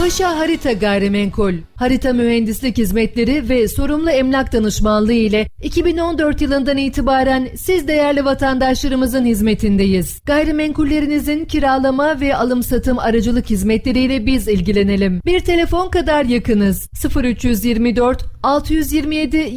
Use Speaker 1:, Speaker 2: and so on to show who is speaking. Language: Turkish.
Speaker 1: Paşa Harita Gayrimenkul, harita mühendislik hizmetleri ve sorumlu emlak danışmanlığı ile 2014 yılından itibaren siz değerli vatandaşlarımızın hizmetindeyiz. Gayrimenkullerinizin kiralama ve alım-satım aracılık hizmetleriyle biz ilgilenelim. Bir telefon kadar yakınız. 0324 627